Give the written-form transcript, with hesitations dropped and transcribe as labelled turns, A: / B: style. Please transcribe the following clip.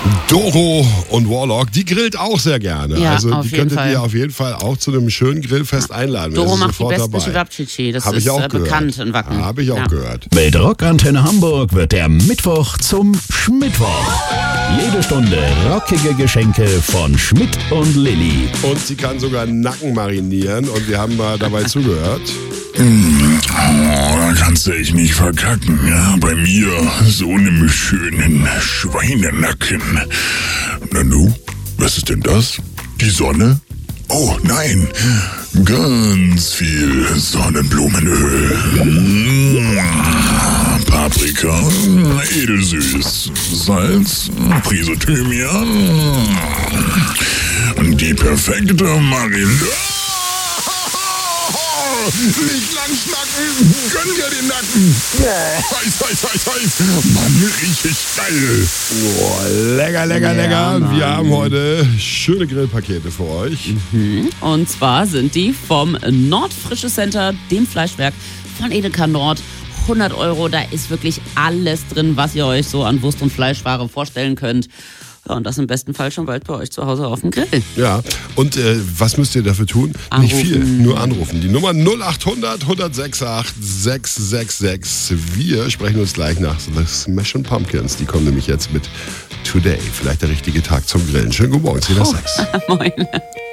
A: Doro und Warlock, die grillt auch sehr gerne.
B: Ja,
A: also
B: auf
A: die
B: jeden
A: könntet
B: Fall.
A: ihr auf jeden Fall auch zu einem schönen Grillfest einladen.
B: Doro macht die
A: sofort
B: besten
A: dabei.
B: Cevapcici, das
A: Hab
B: ist
A: ich auch
B: bekannt
A: gehört.
B: in Wacken.
A: Habe ich auch gehört.
C: Mit Rockantenne Hamburg wird der Mittwoch zum Schmittwoch. Jede Stunde rockige Geschenke von Schmidt und Lilly.
A: Und sie kann sogar Nacken marinieren und wir haben mal dabei zugehört.
D: Da kannst du echt nicht verkacken, ja? Bei mir so einem schönen Schweinenacken. Na nu, was ist denn das? Die Sonne? Oh nein, ganz viel Sonnenblumenöl. Paprika, edelsüß, Salz, Prise Thymian. Die perfekte Marinade. Nicht lang schnacken, gönn dir den Nacken. Boah, heiß. Mann, richtig geil.
A: Oh, lecker.
B: Mann.
A: Wir haben heute schöne Grillpakete für euch.
B: Und zwar sind die vom Nordfrische Center, dem Fleischwerk von Edeka Nord. 100 €, da ist wirklich alles drin, was ihr euch so an Wurst- und Fleischware vorstellen könnt. Ja, und das im besten Fall schon bald bei euch zu Hause auf dem Grill.
A: Ja, und was müsst ihr dafür tun? Nicht
B: Anrufen.
A: viel, nur anrufen. Die Nummer 0800 168 666. Wir sprechen uns gleich nach The Smashing Pumpkins. Die kommen nämlich jetzt mit Today. Vielleicht der richtige Tag zum Grillen. Schönen guten Morgen, 10 nach 6.
B: Moin.